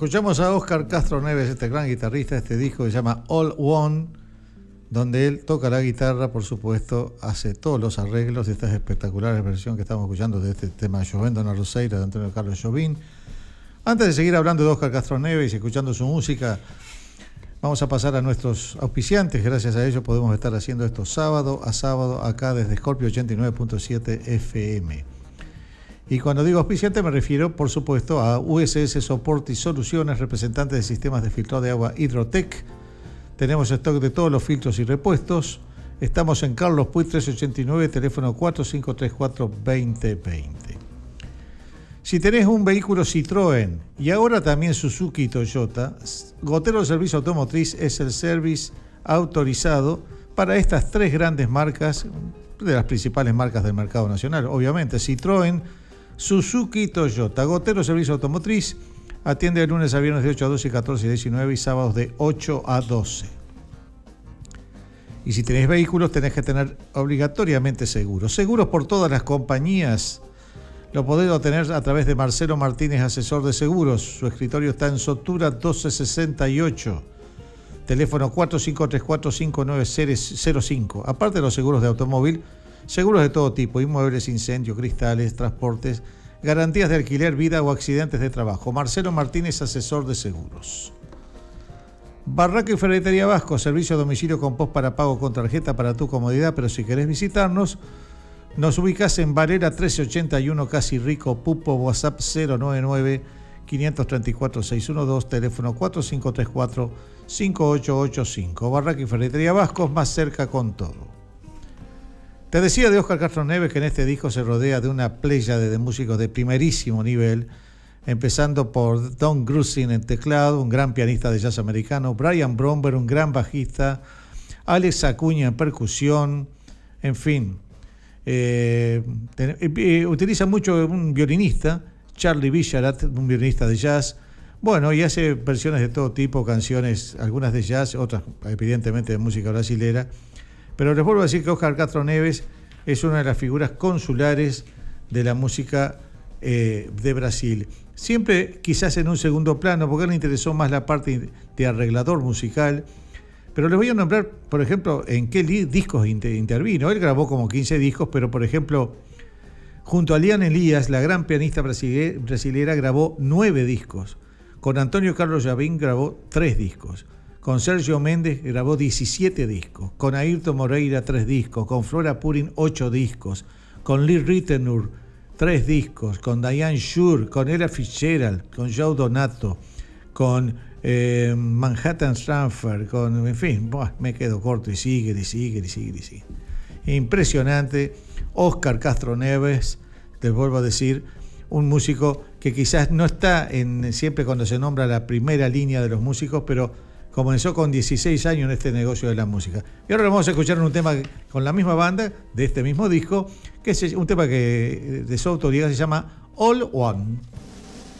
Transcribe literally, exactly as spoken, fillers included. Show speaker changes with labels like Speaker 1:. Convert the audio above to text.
Speaker 1: Escuchamos a Óscar Castro Neves, este gran guitarrista, este disco que se llama All One, donde él toca la guitarra, por supuesto, hace todos los arreglos de esta espectacular versión que estamos escuchando de este tema Llovendo na Roseira de Antonio Carlos Jobim. Antes de seguir hablando de Óscar Castro Neves y escuchando su música, vamos a pasar a nuestros auspiciantes. Gracias a ellos podemos estar haciendo esto sábado a sábado acá desde Scorpio ochenta y nueve punto siete F M. Y cuando digo auspiciante me refiero, por supuesto, a U S S Soporte y Soluciones, representantes de sistemas de filtrado de agua Hidrotec. Tenemos stock de todos los filtros y repuestos. Estamos en Carlos Puig trescientos ochenta y nueve, teléfono cuatro cinco tres cuatro, dos cero dos cero. Si tenés un vehículo Citroën y ahora también Suzuki y Toyota, Gotero Servicio Automotriz es el service autorizado para estas tres grandes marcas, de las principales marcas del mercado nacional. Obviamente, Citroën, Suzuki y Toyota. Gotero Servicio Automotriz atiende de lunes a viernes de ocho a doce, catorce y diecinueve y sábados de ocho a doce. Y si tenés vehículos tenés que tener obligatoriamente seguros. Seguros por todas las compañías. Lo podés obtener a través de Marcelo Martínez, asesor de seguros. Su escritorio está en Sotura doce sesenta y ocho. Teléfono cuatro cinco tres cuatro, cinco nueve cero cinco. Aparte de los seguros de automóvil, seguros de todo tipo, inmuebles, incendios, cristales, transportes, garantías de alquiler, vida o accidentes de trabajo. Marcelo Martínez, asesor de seguros. Barraca y Ferretería Vasco, servicio a domicilio con post para pago con tarjeta para tu comodidad, pero si querés visitarnos, nos ubicás en Varela trece ochenta y uno, Casi Rico, Pupo, WhatsApp cero nueve nueve, cinco tres cuatro, seis uno dos, teléfono cuatro cinco tres cuatro, cinco ocho ocho cinco. Barraca y Ferretería Vasco, más cerca con todo. Te decía de Óscar Castro Neves que en este disco se rodea de una pléyade de músicos de primerísimo nivel, empezando por Don Grusin en teclado, un gran pianista de jazz americano, Brian Bromberg, un gran bajista, Alex Acuña en percusión, en fin. Eh, eh, utiliza mucho un violinista, Charlie Villarat, un violinista de jazz. Bueno, y hace versiones de todo tipo, canciones, algunas de jazz, otras evidentemente de música brasilera. Pero les vuelvo a decir que Óscar Castro Neves es una de las figuras consulares de la música eh, de Brasil. Siempre quizás en un segundo plano, porque a él le interesó más la parte de arreglador musical. Pero les voy a nombrar, por ejemplo, en qué discos inter intervino. Él grabó como quince discos, pero por ejemplo, junto a Lian Elías, la gran pianista brasilera, grabó nueve discos. Con Antonio Carlos Jobim grabó tres discos. Con Sergio Méndez grabó diecisiete discos. Con Ayrton Moreira, tres discos. Con Flora Purin, ocho discos. Con Lee Ritenour, tres discos. Con Diane Shure, con Ella Fitzgerald, con Joe Donato, con eh, Manhattan Transfer, con, en fin, buah, me quedo corto y sigue, y sigue, y sigue, y sigue. Impresionante. Óscar Castro Neves, les vuelvo a decir, un músico que quizás no está en siempre cuando se nombra la primera línea de los músicos, pero comenzó con dieciséis años en este negocio de la música. Y ahora vamos a escuchar un tema con la misma banda, de este mismo disco, que es un tema que de su autoría se llama All One.